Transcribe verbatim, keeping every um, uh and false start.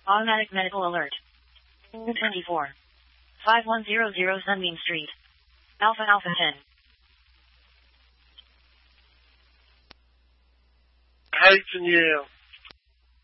Automatic medical alert. twenty-four. five one zero zero Sunbeam Street. Alpha Alpha ten. Hating you.